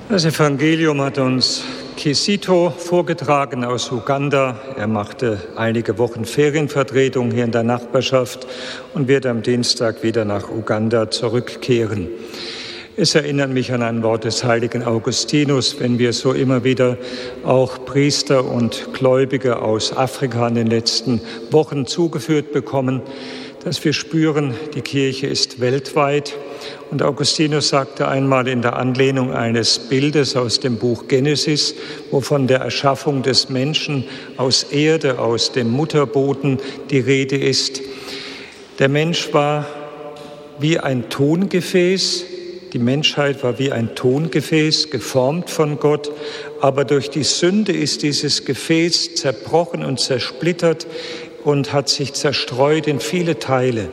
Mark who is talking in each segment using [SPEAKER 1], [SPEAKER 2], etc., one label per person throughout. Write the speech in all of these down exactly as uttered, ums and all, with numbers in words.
[SPEAKER 1] Das Evangelium hat uns Kizito vorgetragen aus Uganda. Er machte einige Wochen Ferienvertretung hier in der Nachbarschaft und wird am Dienstag wieder nach Uganda zurückkehren. Es erinnert mich an ein Wort des heiligen Augustinus, wenn wir so immer wieder auch Priester und Gläubige aus Afrika in den letzten Wochen zugeführt bekommen, dass wir spüren, die Kirche ist weltweit. Und Augustinus sagte einmal in der Anlehnung eines Bildes aus dem Buch Genesis, wo von der Erschaffung des Menschen aus Erde, aus dem Mutterboden die Rede ist: Der Mensch war wie ein Tongefäß, die Menschheit war wie ein Tongefäß, geformt von Gott, aber durch die Sünde ist dieses Gefäß zerbrochen und zersplittert und hat sich zerstreut in viele Teile.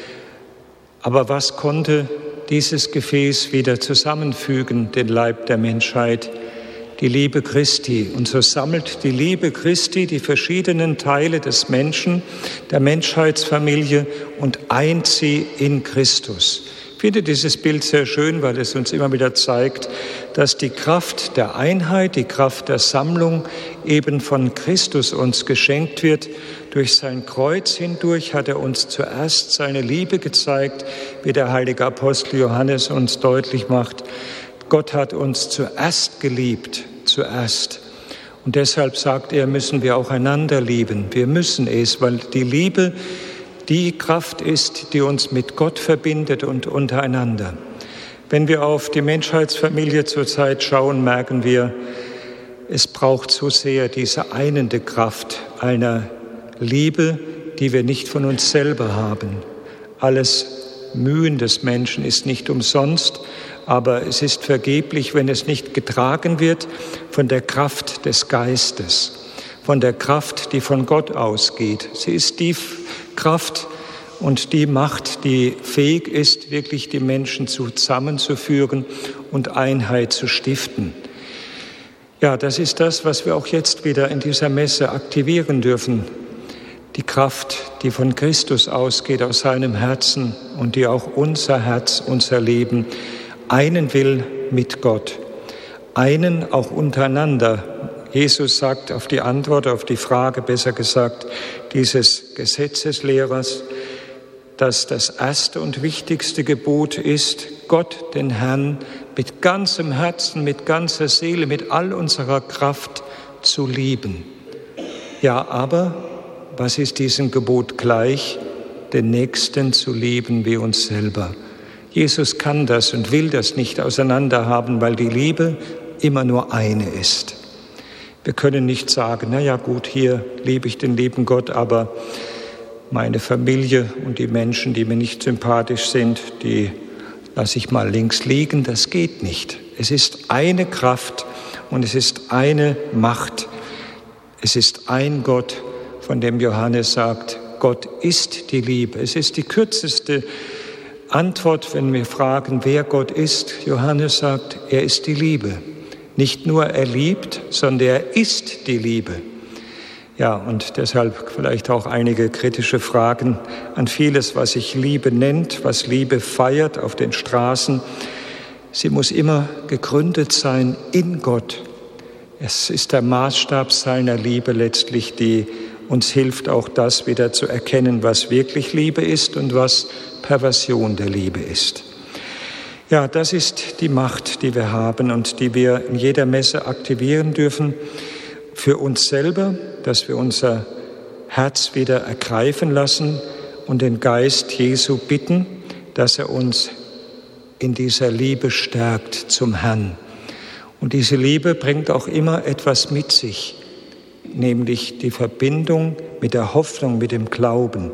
[SPEAKER 1] Aber was konnte dieses Gefäß wieder zusammenfügen, den Leib der Menschheit? Die Liebe Christi. Und so sammelt die Liebe Christi die verschiedenen Teile des Menschen, der Menschheitsfamilie, und eint sie in Christus. Ich finde dieses Bild sehr schön, weil es uns immer wieder zeigt, dass die Kraft der Einheit, die Kraft der Sammlung eben von Christus uns geschenkt wird. Durch sein Kreuz hindurch hat er uns zuerst seine Liebe gezeigt, wie der heilige Apostel Johannes uns deutlich macht. Gott hat uns zuerst geliebt, zuerst. Und deshalb sagt er, müssen wir auch einander lieben. Wir müssen es, weil die Liebe die Kraft ist, die uns mit Gott verbindet und untereinander. Wenn wir auf die Menschheitsfamilie zurzeit schauen, merken wir, es braucht so sehr diese einende Kraft einer Liebe, die wir nicht von uns selber haben. Alles Mühen des Menschen ist nicht umsonst, aber es ist vergeblich, wenn es nicht getragen wird von der Kraft des Geistes, von der Kraft, die von Gott ausgeht. Sie ist die Kraft und die Macht, die fähig ist, wirklich die Menschen zusammenzuführen und Einheit zu stiften. Ja, das ist das, was wir auch jetzt wieder in dieser Messe aktivieren dürfen. Die Kraft, die von Christus ausgeht, aus seinem Herzen und die auch unser Herz, unser Leben einen will mit Gott, einen auch untereinander. Jesus sagt auf die Antwort, auf die Frage, besser gesagt, dieses Gesetzeslehrers, dass das erste und wichtigste Gebot ist, Gott, den Herrn, mit ganzem Herzen, mit ganzer Seele, mit all unserer Kraft zu lieben. Ja, aber was ist diesem Gebot gleich? Den Nächsten zu lieben wie uns selber. Jesus kann das und will das nicht auseinanderhaben, weil die Liebe immer nur eine ist. Wir können nicht sagen, na ja gut, hier liebe ich den lieben Gott, aber meine Familie und die Menschen, die mir nicht sympathisch sind, die lasse ich mal links liegen. Das geht nicht. Es ist eine Kraft und es ist eine Macht. Es ist ein Gott, von dem Johannes sagt, Gott ist die Liebe. Es ist die kürzeste Antwort, wenn wir fragen, wer Gott ist. Johannes sagt, er ist die Liebe. Nicht nur er liebt, sondern er ist die Liebe. Ja, und deshalb vielleicht auch einige kritische Fragen an vieles, was sich Liebe nennt, was Liebe feiert auf den Straßen. Sie muss immer gegründet sein in Gott. Es ist der Maßstab seiner Liebe letztlich, die uns hilft, auch das wieder zu erkennen, was wirklich Liebe ist und was Perversion der Liebe ist. Ja, das ist die Macht, die wir haben und die wir in jeder Messe aktivieren dürfen für uns selber, dass wir unser Herz wieder ergreifen lassen und den Geist Jesu bitten, dass er uns in dieser Liebe stärkt zum Herrn. Und diese Liebe bringt auch immer etwas mit sich, nämlich die Verbindung mit der Hoffnung, mit dem Glauben.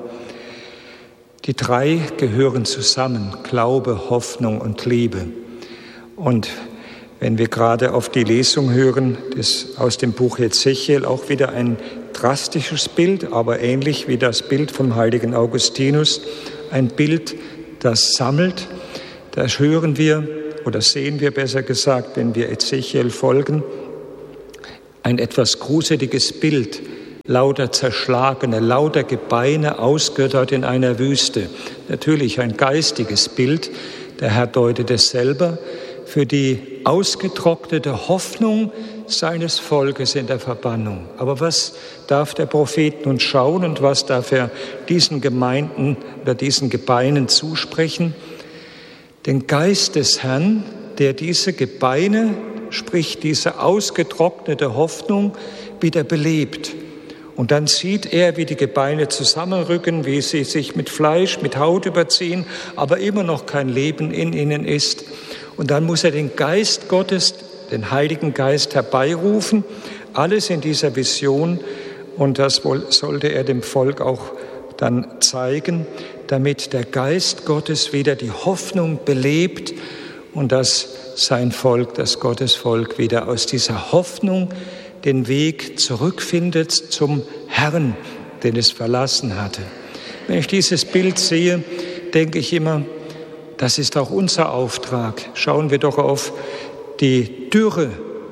[SPEAKER 1] Die drei gehören zusammen, Glaube, Hoffnung und Liebe. Und wenn wir gerade auf die Lesung hören, das aus dem Buch Hesekiel, auch wieder ein drastisches Bild, aber ähnlich wie das Bild vom heiligen Augustinus, ein Bild, das sammelt. Da hören wir oder sehen wir besser gesagt, wenn wir Hesekiel folgen, ein etwas gruseliges Bild, lauter Zerschlagene, lauter Gebeine, ausgöttert in einer Wüste. Natürlich ein geistiges Bild. Der Herr deutet es selber. für die ausgetrocknete Hoffnung seines Volkes in der Verbannung. Aber was darf der Prophet nun schauen und was darf er diesen Gemeinden oder diesen Gebeinen zusprechen? Den Geist des Herrn, der diese Gebeine, sprich diese ausgetrocknete Hoffnung, wieder belebt. Und dann sieht er, wie die Gebeine zusammenrücken, wie sie sich mit Fleisch, mit Haut überziehen, aber immer noch kein Leben in ihnen ist. Und dann muss er den Geist Gottes, den Heiligen Geist herbeirufen, alles in dieser Vision. Und das sollte er dem Volk auch dann zeigen, damit der Geist Gottes wieder die Hoffnung belebt und dass sein Volk, das Gottesvolk, wieder aus dieser Hoffnung den Weg zurückfindet zum Herrn, den es verlassen hatte. Wenn ich dieses Bild sehe, denke ich immer, das ist auch unser Auftrag. Schauen wir doch auf die Dürre,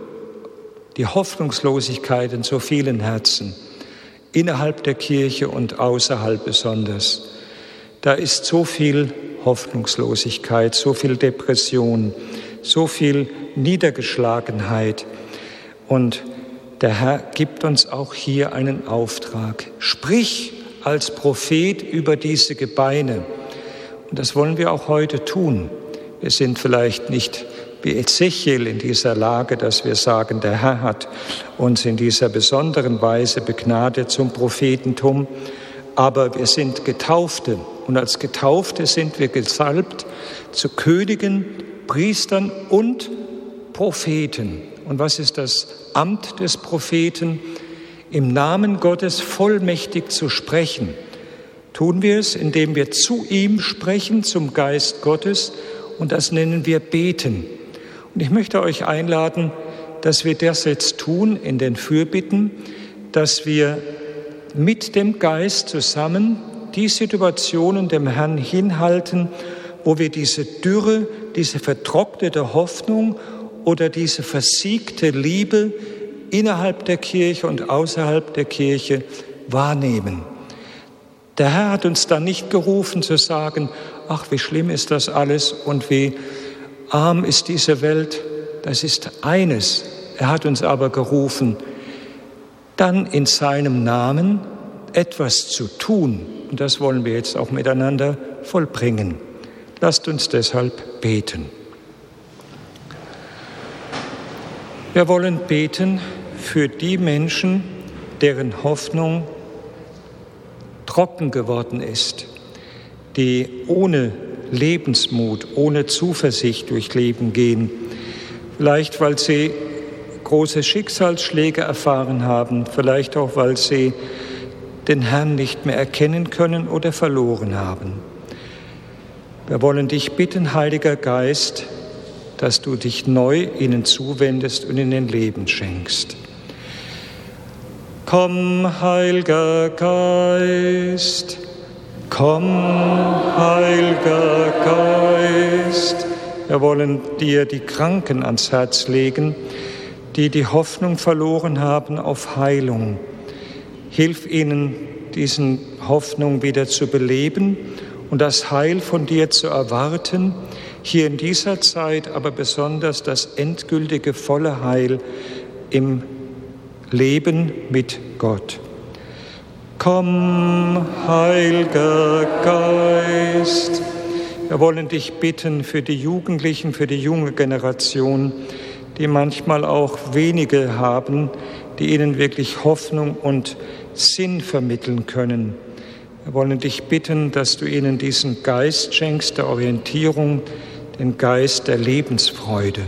[SPEAKER 1] die Hoffnungslosigkeit in so vielen Herzen, innerhalb der Kirche und außerhalb besonders. Da ist so viel Hoffnungslosigkeit, so viel Depression, so viel Niedergeschlagenheit. Und der Herr gibt uns auch hier einen Auftrag. Sprich als Prophet über diese Gebeine. Und das wollen wir auch heute tun. Wir sind vielleicht nicht wie Ezechiel in dieser Lage, dass wir sagen, der Herr hat uns in dieser besonderen Weise begnadet zum Prophetentum. Aber wir sind Getaufte. Und als Getaufte sind wir gesalbt zu Königen, Priestern und Propheten. Und was ist das Amt des Propheten? Im Namen Gottes vollmächtig zu sprechen. Tun wir es, indem wir zu ihm sprechen, zum Geist Gottes, und das nennen wir Beten. Und ich möchte euch einladen, dass wir das jetzt tun in den Fürbitten, dass wir mit dem Geist zusammen die Situationen dem Herrn hinhalten, wo wir diese Dürre, diese vertrocknete Hoffnung oder diese versiegte Liebe innerhalb der Kirche und außerhalb der Kirche wahrnehmen. Der Herr hat uns da nicht gerufen zu sagen, ach, wie schlimm ist das alles und wie arm ist diese Welt. Das ist eines. Er hat uns aber gerufen, dann in seinem Namen etwas zu tun. Und das wollen wir jetzt auch miteinander vollbringen. Lasst uns deshalb beten. Wir wollen beten für die Menschen, deren Hoffnung trocken geworden ist, die ohne Lebensmut, ohne Zuversicht durch Leben gehen. Vielleicht, weil sie große Schicksalsschläge erfahren haben, vielleicht auch, weil sie den Herrn nicht mehr erkennen können oder verloren haben. Wir wollen dich bitten, Heiliger Geist, dass du dich neu ihnen zuwendest und ihnen Leben schenkst. Komm, Heiliger Geist, komm, Heiliger Geist. Wir wollen dir die Kranken ans Herz legen, die die Hoffnung verloren haben auf Heilung. Hilf ihnen, diese Hoffnung wieder zu beleben und das Heil von dir zu erwarten, hier in dieser Zeit, aber besonders das endgültige, volle Heil im Leben mit Gott. Komm, Heiliger Geist. Wir wollen dich bitten für die Jugendlichen, für die junge Generation, die manchmal auch wenige haben, die ihnen wirklich Hoffnung und Sinn vermitteln können. Wir wollen dich bitten, dass du ihnen diesen Geist schenkst, der Orientierung, den Geist der Lebensfreude.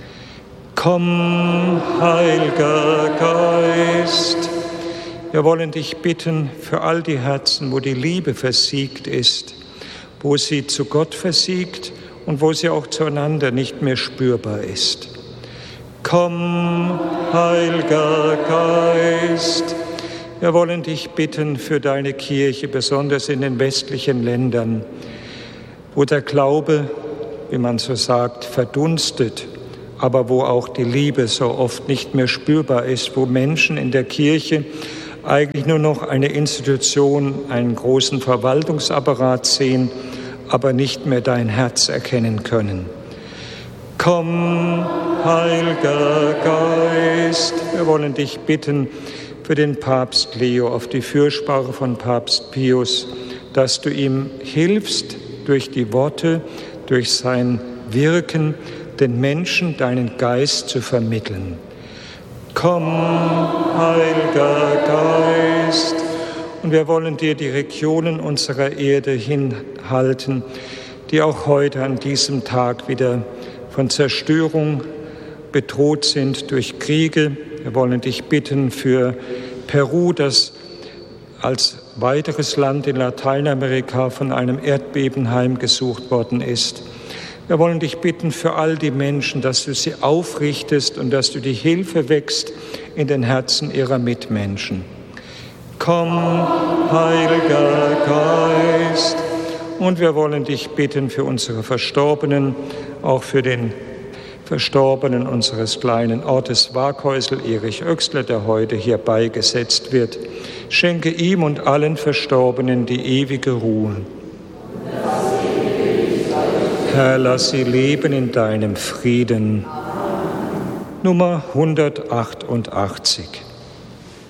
[SPEAKER 1] Komm, Heiliger Geist. Wir wollen dich bitten für all die Herzen, wo die Liebe versiegt ist, wo sie zu Gott versiegt und wo sie auch zueinander nicht mehr spürbar ist. Komm, Heiliger Geist. Wir wollen dich bitten für deine Kirche, besonders in den westlichen Ländern, wo der Glaube, wie man so sagt, verdunstet, aber wo auch die Liebe so oft nicht mehr spürbar ist, wo Menschen in der Kirche eigentlich nur noch eine Institution, einen großen Verwaltungsapparat sehen, aber nicht mehr dein Herz erkennen können. Komm, Heiliger Geist, wir wollen dich bitten für den Papst Leo auf die Fürsprache von Papst Pius, dass du ihm hilfst, durch die Worte, durch sein Wirken, den Menschen deinen Geist zu vermitteln. Komm, Heiliger Geist, und wir wollen dir die Regionen unserer Erde hinhalten, die auch heute an diesem Tag wieder von Zerstörung bedroht sind durch Kriege. Wir wollen dich bitten für Peru, das als weiteres Land in Lateinamerika von einem Erdbeben heimgesucht worden ist. Wir wollen dich bitten für all die Menschen, dass du sie aufrichtest und dass du die Hilfe wächst in den Herzen ihrer Mitmenschen. Komm, Heiliger Geist. Und wir wollen dich bitten für unsere Verstorbenen, auch für den Verstorbenen unseres kleinen Ortes Waghäusel, Erich Oechsle, der heute hier beigesetzt wird. Schenke ihm und allen Verstorbenen die ewige Ruhe. Herr, lass sie leben in deinem Frieden. Nummer hundertachtundachtzig.